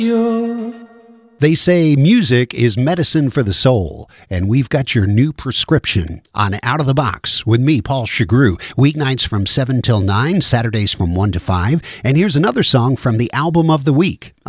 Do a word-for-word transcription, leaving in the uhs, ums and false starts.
They say music is medicine for the soul, and we've got your new prescription on Out of the Box with me, Paul Chagru. Weeknights from seven till nine, Saturdays from one to five. And here's another song from the album of the week